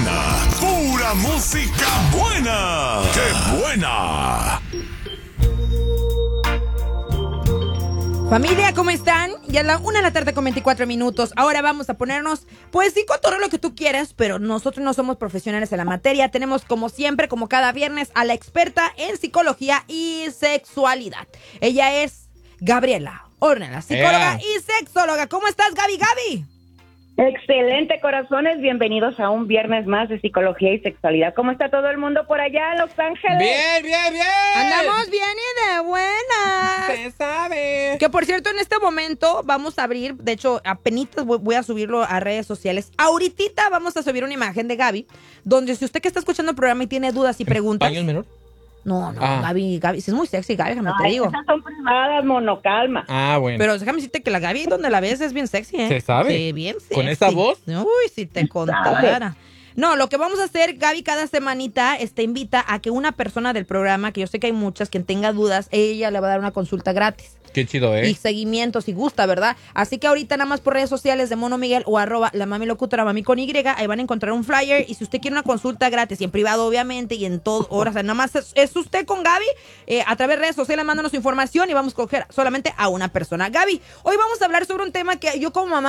buena, pura música buena. ¡Qué buena! Familia, ¿cómo están? Ya la 1:00 con 24 minutos. Ahora vamos a ponernos, pues sí, con todo lo que tú quieras, pero nosotros no somos profesionales en la materia. Tenemos, como siempre, como cada viernes, a la experta en psicología y sexualidad. Ella es Gabriela Ornelas, psicóloga y sexóloga. ¿Cómo estás, Gaby? Excelente, corazones. Bienvenidos a un viernes más de psicología y sexualidad. ¿Cómo está todo el mundo por allá en Los Ángeles? Bien. Andamos bien y de buenas. Se sabe. Que por cierto, en este momento vamos a abrir, de hecho, apenitas voy a subirlo a redes sociales. Ahorita vamos a subir una imagen de Gaby, donde si usted que está escuchando el programa y tiene dudas y preguntas... ¿Paño el menor? No, Gaby, si es muy sexy, Gaby, déjame te digo. Esas son privadas, monocalma. Bueno. Pero déjame decirte que la Gaby, donde la ves, es bien sexy, ¿eh? ¿Se sabe? Sí, bien sexy. ¿Con esa voz? Uy, si te contara. No, lo que vamos a hacer, Gaby, cada semanita invita a que una persona del programa, que yo sé que hay muchas, quien tenga dudas, ella le va a dar una consulta gratis. Qué chido, ¿eh? Y seguimiento si gusta, ¿verdad? Así que ahorita nada más por redes sociales de Mono Miguel o @ la mami locutora, mami con Y, ahí van a encontrar un flyer. Y si usted quiere una consulta gratis y en privado, obviamente, y en todo horas, nada más es usted con Gaby, a través de redes sociales, mándanos su información y vamos a coger solamente a una persona. Gaby, hoy vamos a hablar sobre un tema que yo como mamá